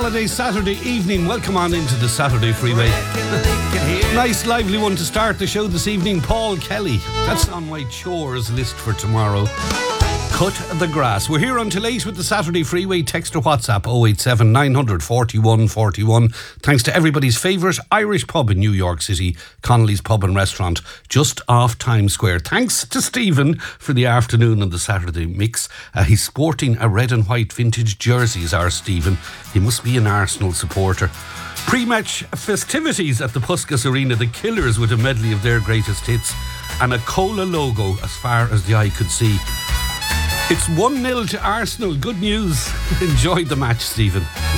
holiday Saturday evening. Welcome on into the Saturday Freeway. Nice lively one to start the show this evening. Paul Kelly. That's on my chores list for tomorrow. Cut the grass. We're here until 8 with the Saturday Freeway. Text or WhatsApp 087 900 41 41. Thanks to everybody's favourite Irish pub in New York City, Connolly's Pub and Restaurant, just off Times Square. Thanks to Stephen for the afternoon and the Saturday mix. He's sporting a red and white vintage jersey, is our Stephen. He must be an Arsenal supporter. Pre-match festivities at the Puskas Arena. The Killers with a medley of their greatest hits and a Cola logo as far as the eye could see. It's 1-0 to Arsenal. Good news. Enjoyed the match, Stephen.